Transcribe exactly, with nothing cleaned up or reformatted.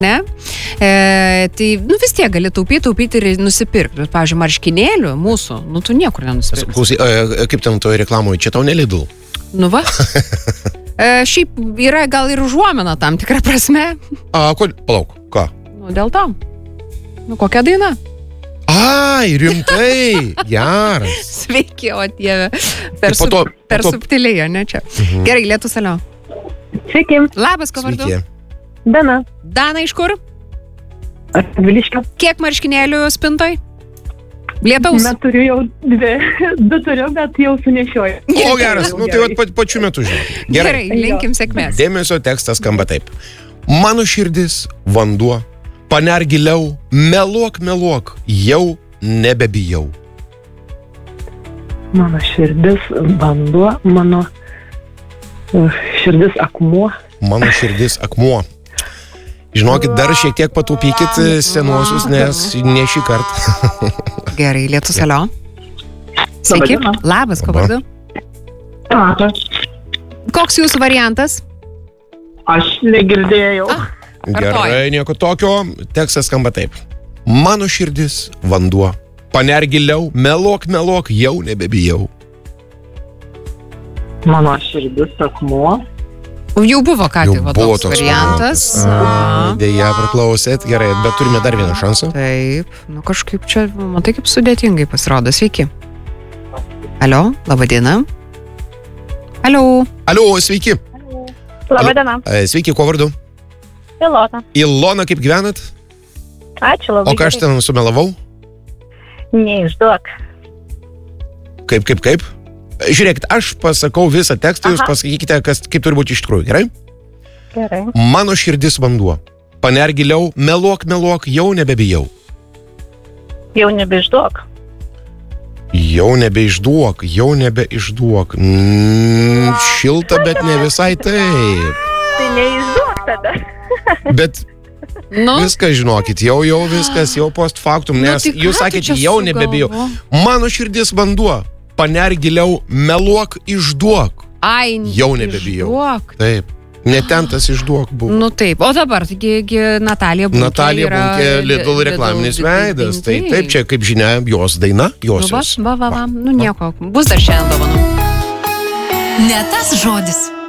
Ne? E, tai, nu, vis tiek gali taupyti, taupyti ir nusipirkti. Pavyzdžiui, marškinėlių mūsų, nu, tu niekur nenusipirksi. Klausai, e, kaip ten toje reklamoje, čia tau nelidul? Nu, va. e, šiaip yra gal ir užuomina tam tikrą prasme. A, ko, palauk, ką? Nu, dėl to. Nu, kokia daina? Ai, rimtai, geras. Sveiki, o dieve. Per, po to, sub, per po to... subtiliai, ne čia. Mhm. Gerai, Lietus, alio. Sveiki. Labas, ko vardu? Sveiki. Dana. Dana iš kur? Radviliškio. Kiek marškinėlių spintoj? Lietaus? Na, turiu jau dvi. Du turiu, bet jau sunešioju. O, geras, nu tai vat pa, pačiu metu žinau. Gerai, Gerai linkim sėkmės. Dėmesio tekstas skamba taip. Mano širdis, vanduo, paner giliau, meluok, meluok, jau nebebijau. Mano širdis, vanduo, mano uh, širdis akmuo. Mano širdis, akmuo. Žinokit, dar šiek tiek pataupykit senuosius, nes ne šį kartą. Gerai, Lietus, alio. Sveiki. Labas, ko vardu? Renata. Koks jūsų variantas? Aš negirdėjau. Ah, Gerai, nieko tokio. Tekstas skamba taip. Mano širdis, vanduo, paner giliau, meluok, meluok, jau nebebijau. Mano širdis, akmuo. Jau buvo ką Jau tik va buvo toks toks variantas. A, Deja, praklausėt, gerai, bet turime dar vieną šansą. Taip, nu kažkaip čia, matai, kaip sudėtingai pasirodo. Sveiki. Alio, laba diena. Alio. Alio, sveiki. Labą dieną. E, Sveiki, kuo vardu? Ilona. Ilona, kaip gyvenat? Ačiū labai. O ką aš ten sumelavau? Neišduok. Kaip, kaip, kaip? Žiūrėkit, aš pasakau visą tekstą, jūs Aha. pasakykite, kas, kaip turi būti iš tikrųjų, gerai? Gerai. Mano širdis, vanduo, paner giliau, meluok, meluok, jau nebebijau. Jau nebeišduok. Jau nebeišduok, jau nebeišduok. Mm, šilta, bet ne visai taip. Tai neišduok tada. Bet Nu, viską žinokit, jau, jau viskas, jau post factum, Nu, nes tai ką jūs tu sakėte, čia jau nebebijau. sugalvo? Mano širdis, vanduo, paner giliau, meluok, išduok. ai, Jau nebebijau. išduok. Taip, netentas išduok buvo. Nu taip, o dabar, taigi gi Natalija Bunkė Natalija yra Bunkė, Lidl Lidl reklaminis di- di- veidas. Tai di- taip, čia kaip žinia, jos daina, Nu, va, josios. va, va, va, nu nieko, bus dar šiandien dovanų. Ne tas žodis.